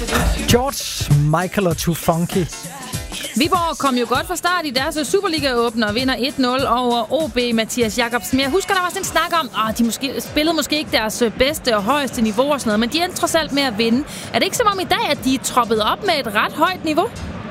George Michael og Too Funky. Viborg kom jo godt fra start i deres Superliga-åbner og vinder 1-0 over OB. Mathias Jacobsen. Jeg husker, der var sådan en snak om, at de spillede måske ikke deres bedste og højeste niveau og sådan noget, men de endte trods alt med at vinde. Er det ikke som om i dag, at de er troppet op med et ret højt niveau?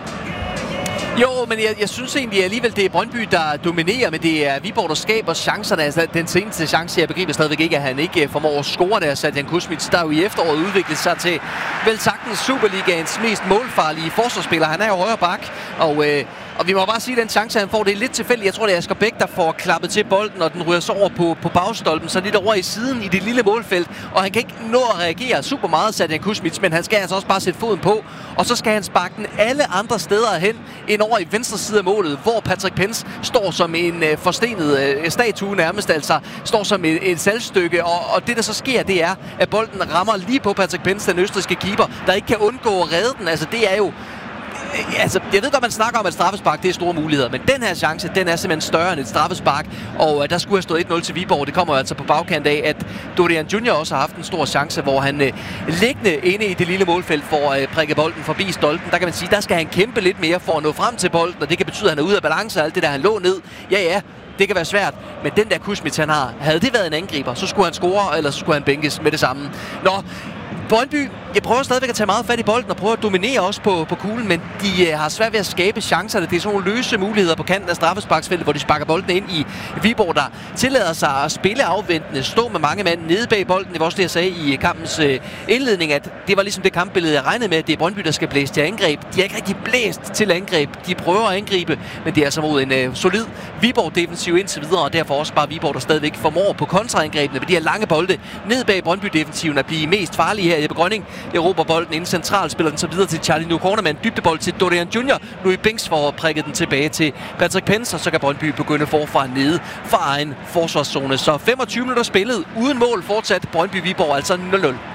Jo, men jeg synes egentlig alligevel, det er Brøndby, der dominerer, men det er Viborg, der skaber chancerne. Altså, den seneste chance, jeg begriber stadigvæk ikke, at han ikke formår at score der, Sadjan Kusmic, der jo i efteråret udviklet sig til vel sagtens Superligaens mest målfarlige forsvarsspiller. Han er jo højre bak, og vi må bare sige, at den chance, han får, det er lidt tilfældigt. Jeg tror, det er Asger Bæk, der får klappet til bolden, og den ryger så over på bagstolpen, så lidt over i siden i det lille målfelt. Og han kan ikke nå at reagere super meget, Sadjan Kusmic, men han skal altså også bare sætte foden på. Og så skal han sparke den alle andre steder hen, ind over i venstre side af målet, hvor Patrick Pence står som en forstenet statue nærmest, altså står som et salgstykke. Og det, der så sker, det er, at bolden rammer lige på Patrick Pence, den østrigske keeper, der ikke kan undgå at redde den. Altså, det er jo... Altså, jeg ved godt, man snakker om, at straffespark, det er store muligheder, men den her chance, den er simpelthen større end et straffespark, og der skulle have stået 1-0 til Viborg. Det kommer altså på bagkant af, at Dorian Junior også har haft en stor chance, hvor han liggende inde i det lille målfelt får prikket bolden forbi stolpen. Der kan man sige, der skal han kæmpe lidt mere for at nå frem til bolden, og det kan betyde, at han er ude af balance og alt det der, han lå ned. Ja, det kan være svært, men den der Kusmic, han har, havde det været en angriber, så skulle han score, eller så skulle han bænkes med det samme. Nå, Brøndby, jeg prøver stadigvæk at tage meget fat i bolden og prøve at dominere også på kuglen, men de har svært ved at skabe chancerne. Det er sådan nogle løse muligheder på kanten af straffesparksfeltet, hvor de sparker bolden ind i Viborg, der tillader sig at spille afventende, stå med mange mand nede bag bolden. Det var også det, jeg sagde i kampens indledning, at det var ligesom det kampbillede, jeg regnede med, at det er Brøndby, der skal blæse til angreb. De er ikke rigtig blæst til angreb. De prøver at angribe, men det er altså mod en solid Viborg-defensiv indtil videre, og derfor også bare Viborg, der stadigvæk formår på kontraangrebene med de her lange bolde ned bag Brøndby-defensiven at blive mest farlige her. Jeppe Grønning erobrer bolden inden central, spiller den så videre til Charlie Nukona med en dybdebold til Dorian Junior. Louis Binks får prikket den tilbage til Patrick Pence, og så kan Brøndby begynde forfra nede fra egen forsvarszone. Så 25 minutter spillet uden mål fortsat. Brøndby Viborg altså 0-0.